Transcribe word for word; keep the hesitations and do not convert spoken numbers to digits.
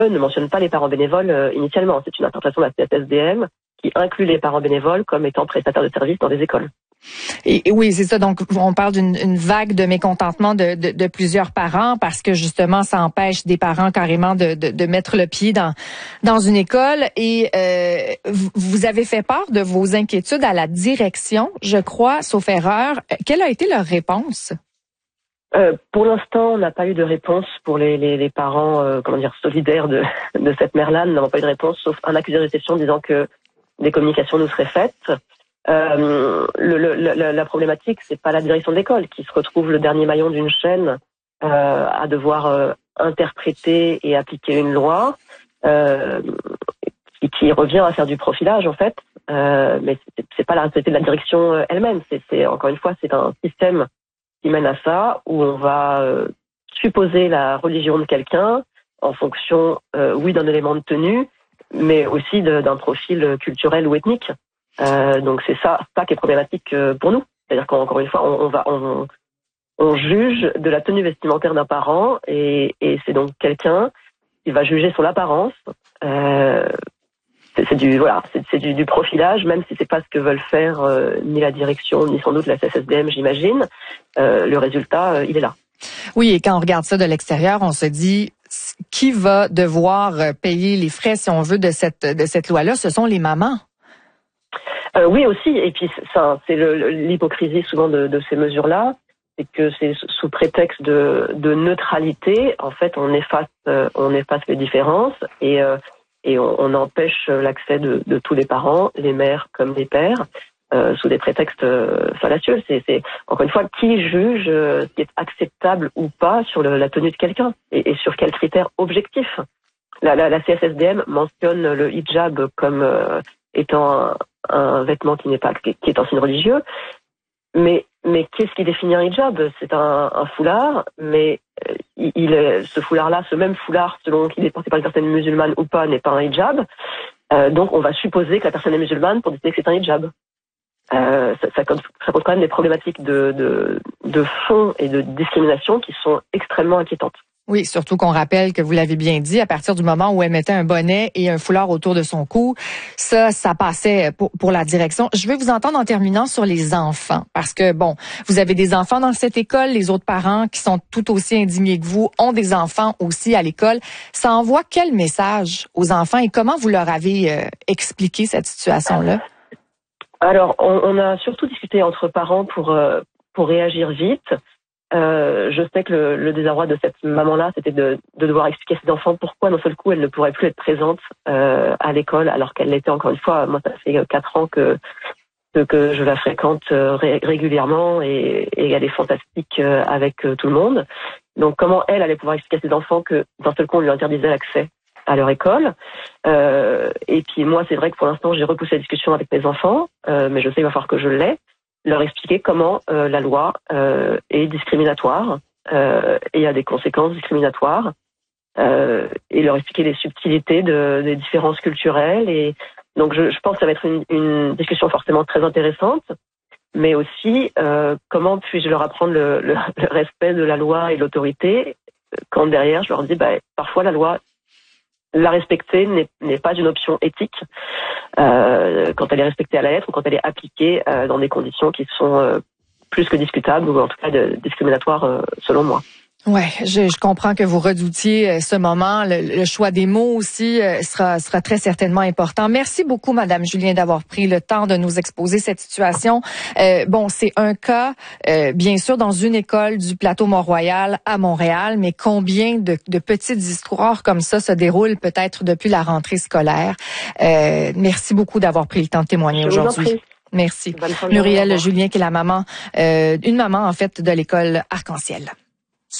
ne mentionne pas les parents bénévoles euh, initialement. C'est une interprétation de la C S S D M qui inclut les parents bénévoles comme étant prestataires de services dans les écoles. Et, et oui, c'est ça. Donc, on parle d'une une vague de mécontentement de, de, de plusieurs parents parce que justement, ça empêche des parents carrément de, de, de mettre le pied dans dans une école. Et euh, vous avez fait part de vos inquiétudes à la direction, je crois, sauf erreur. Quelle a été leur réponse? Euh, pour l'instant, on n'a pas eu de réponse pour les, les, les parents, euh, comment dire, solidaires de, de cette mère-là. Nous n'avons pas eu de réponse, sauf un accusé de réception disant que des communications nous seraient faites. Euh, le, le, la, la problématique, c'est pas la direction de l'école qui se retrouve le dernier maillon d'une chaîne euh, à devoir euh, interpréter et appliquer une loi euh, qui, qui revient à faire du profilage en fait. Euh, mais c'est, c'est pas la responsabilité de la direction euh, elle-même. C'est, c'est encore une fois, c'est un système qui mène à ça où on va euh, supposer la religion de quelqu'un en fonction, euh, oui, d'un élément de tenue, mais aussi de, d'un profil culturel ou ethnique. Euh, donc c'est ça, ça qui est problématique euh, pour nous. C'est-à-dire qu'encore une fois, on, on va, on, on juge de la tenue vestimentaire d'un parent, et, et c'est donc quelqu'un qui va juger sur l'apparence. Euh, c'est, c'est du, voilà, c'est, c'est du, du profilage, même si c'est pas ce que veulent faire euh, ni la direction, ni sans doute la C S S D M, j'imagine. Euh, le résultat, euh, il est là. Oui, et quand on regarde ça de l'extérieur, on se dit qui va devoir payer les frais, si on veut, de cette de cette loi-là? Ce sont les mamans. Euh, oui aussi, et puis ça, c'est le, l'hypocrisie souvent de, de ces mesures-là, c'est que c'est sous prétexte de, de neutralité, en fait, on efface, euh, on efface les différences et euh, et on, on empêche l'accès de, de tous les parents, les mères comme les pères, euh, sous des prétextes euh, fallacieux. C'est, c'est encore une fois qui juge euh, ce qui est acceptable ou pas sur le, la tenue de quelqu'un et, et sur quels critères objectifs. La, la, la C S S D M mentionne le hijab comme euh, étant un, un vêtement qui n'est pas qui est un signe religieux, mais mais qu'est-ce qui définit un hijab? C'est un, un foulard, mais euh, il, il ce foulard-là, ce même foulard, selon qu'il est porté par une personne musulmane ou pas, n'est pas un hijab. Euh, donc on va supposer que la personne est musulmane pour décider que c'est un hijab. Euh, ça, ça, ça pose quand même des problématiques de, de de fond et de discrimination qui sont extrêmement inquiétantes. Oui, surtout qu'on rappelle que vous l'avez bien dit, à partir du moment où elle mettait un bonnet et un foulard autour de son cou, ça, ça passait pour, pour la direction. Je veux vous entendre en terminant sur les enfants, parce que, bon, vous avez des enfants dans cette école, les autres parents qui sont tout aussi indignés que vous ont des enfants aussi à l'école. Ça envoie quel message aux enfants et comment vous leur avez euh, expliqué cette situation-là? Alors, on, on a surtout discuté entre parents pour, euh, pour réagir vite. Euh, je sais que le, le désarroi de cette maman-là, c'était de, de devoir expliquer à ses enfants pourquoi d'un seul coup elle ne pourrait plus être présente euh, à l'école, alors qu'elle l'était encore une fois. Moi, ça fait quatre ans que que, que je la fréquente euh, ré, régulièrement et, et elle est fantastique euh, avec euh, tout le monde. Donc, comment elle allait pouvoir expliquer à ses enfants que d'un seul coup on lui interdisait l'accès à leur école. Euh, et puis moi, c'est vrai que pour l'instant, j'ai repoussé la discussion avec mes enfants, euh, mais je sais qu'il va falloir que je l'ai. Leur expliquer comment euh, la loi euh, est discriminatoire euh, et a des conséquences discriminatoires, euh, et leur expliquer les subtilités de, des différences culturelles. Et donc, je, je pense que ça va être une, une discussion forcément très intéressante, mais aussi euh, comment puis-je leur apprendre le, le, le respect de la loi et de l'autorité quand derrière je leur dis bah, parfois la loi, la respecter n'est, n'est pas une option éthique euh, quand elle est respectée à la lettre ou quand elle est appliquée euh, dans des conditions qui sont euh, plus que discutables ou en tout cas de, discriminatoires euh, selon moi. Ouais, je, je comprends que vous redoutiez ce moment. Le, le choix des mots aussi sera, sera très certainement important. Merci beaucoup, Madame Julien, d'avoir pris le temps de nous exposer cette situation. Euh, bon, c'est un cas, euh, bien sûr, dans une école du plateau Mont-Royal à Montréal, mais combien de, de petites histoires comme ça se déroulent peut-être depuis la rentrée scolaire? Euh, merci beaucoup d'avoir pris le temps de témoigner aujourd'hui. Merci. Muriel Julien, qui est la maman, euh, une maman en fait de l'école Arc-en-Ciel.